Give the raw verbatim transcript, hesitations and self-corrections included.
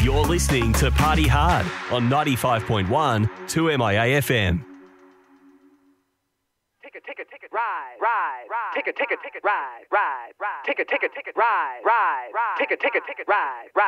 You're listening to Party Hard on ninety-five point one two M I A F M. Ticket, ticket, ticket, ride, ride, ride. Ticket, ticket, ticket, ride, ride, ride. Ticket, ticket, ticket, ride, ride, ride. Ticket, ticket, ticket, ride, ride.